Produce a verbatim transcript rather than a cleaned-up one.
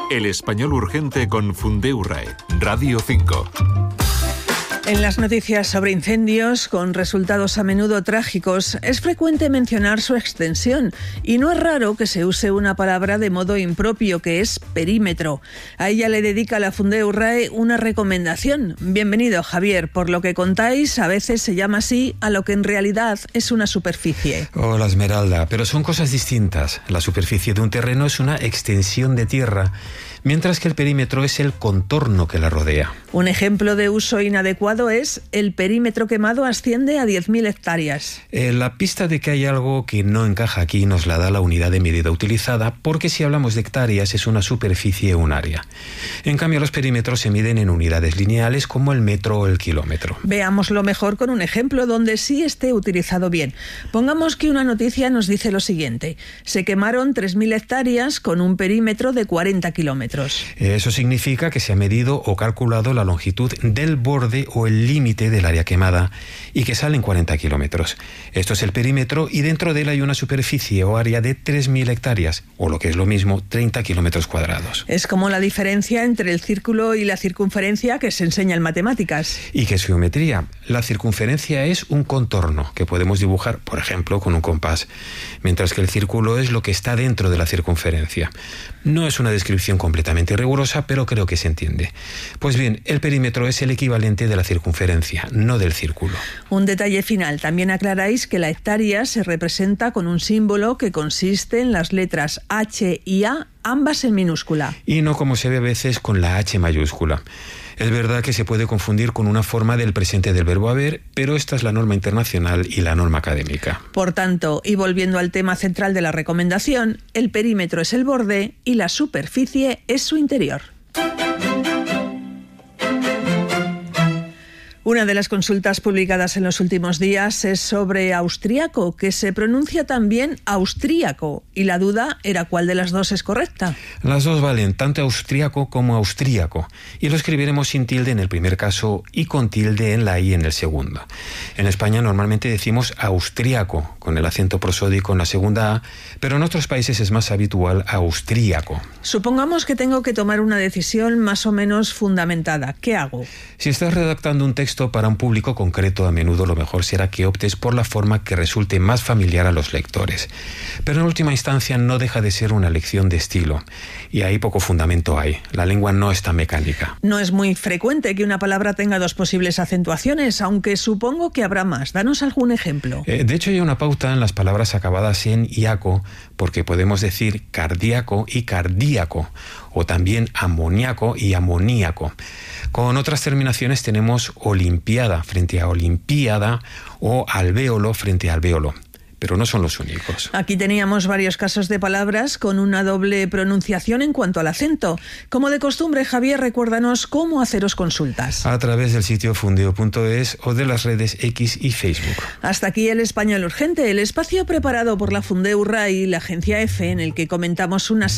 El Español Urgente con Fundeu RAE, Radio cinco. En las noticias sobre incendios, con resultados a menudo trágicos, es frecuente mencionar su extensión y no es raro que se use una palabra de modo impropio, que es perímetro. A ella le dedica la Fundeu RAE una recomendación. Bienvenido, Javier. Por lo que contáis, a veces se llama así a lo que en realidad es una superficie. Hola, Esmeralda, pero son cosas distintas. La superficie de un terreno es una extensión de tierra, mientras que el perímetro es el contorno que la rodea. Un ejemplo de uso inadecuado es el perímetro quemado asciende a diez mil hectáreas. Eh, la pista de que hay algo que no encaja aquí nos la da la unidad de medida utilizada, porque si hablamos de hectáreas es una superficie o un área. En cambio, los perímetros se miden en unidades lineales como el metro o el kilómetro. Veámoslo mejor con un ejemplo donde sí esté utilizado bien. Pongamos que una noticia nos dice lo siguiente: se quemaron tres mil hectáreas con un perímetro de cuarenta kilómetros. Eso significa que se ha medido o calculado la longitud del borde o el límite del área quemada y que salen cuarenta kilómetros. Esto es el perímetro y dentro de él hay una superficie o área de tres mil hectáreas, o lo que es lo mismo, treinta kilómetros cuadrados. Es como la diferencia entre el círculo y la circunferencia que se enseña en matemáticas. ¿Y qué es geometría? La circunferencia es un contorno que podemos dibujar, por ejemplo, con un compás, mientras que el círculo es lo que está dentro de la circunferencia. No es una descripción completamente rigurosa, pero creo que se entiende. Pues bien, el perímetro es el equivalente de la circunferencia, no del círculo. Un detalle final. También aclaráis que la hectárea se representa con un símbolo que consiste en las letras H y A, ambas en minúscula. Y no como se ve a veces con la H mayúscula. Es verdad que se puede confundir con una forma del presente del verbo haber, pero esta es la norma internacional y la norma académica. Por tanto, y volviendo al tema central de la recomendación, el perímetro es el borde y la superficie es su interior. Una de las consultas publicadas en los últimos días es sobre austríaco, que se pronuncia también austríaco, y la duda era cuál de las dos es correcta. Las dos valen, tanto austríaco como austríaco, y lo escribiremos sin tilde en el primer caso y con tilde en la i en el segundo. En España normalmente decimos austríaco, con el acento prosódico en la segunda a, pero en otros países es más habitual austríaco. Supongamos que tengo que tomar una decisión más o menos fundamentada. ¿Qué hago? Si estás redactando un texto para un público concreto, a menudo lo mejor será que optes por la forma que resulte más familiar a los lectores. Pero en última instancia no deja de ser una lección de estilo, y ahí poco fundamento hay. La lengua no es tan mecánica. No es muy frecuente que una palabra tenga dos posibles acentuaciones, aunque supongo que habrá más. Danos algún ejemplo. Eh, de hecho, hay una pauta en las palabras acabadas en iaco, porque podemos decir cardíaco y cardíaco, o también amoníaco y amoníaco. Con otras terminaciones tenemos olimpiada frente a olimpíada o alvéolo frente a alvéolo, pero no son los únicos. Aquí teníamos varios casos de palabras con una doble pronunciación en cuanto al acento. Como de costumbre, Javier, recuérdanos cómo haceros consultas. A través del sitio fundeo punto es o de las redes X y Facebook. Hasta aquí el Español Urgente, el espacio preparado por la Fundeu RAE y la agencia EFE, en el que comentamos una